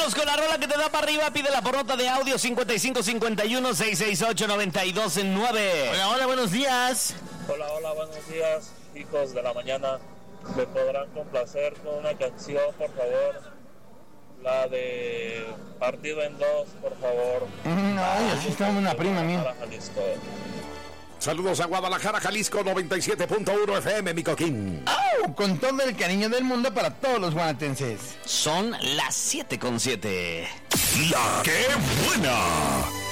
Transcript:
Vámonos con la rola que te da para arriba. Pídela por nota de audio 5551-668-929. Hola, hola, buenos días. Hola, hola, buenos días, hijos de la mañana. ¿Me podrán complacer con una canción, por favor? La de Partido en Dos, por favor. Ay, así está una prima mía. Saludos a Guadalajara, Jalisco, 97.1 FM, mi coquín. ¡Oh! Con todo el cariño del mundo para todos los guanatenses. Son las 7:07. ¡La qué buena!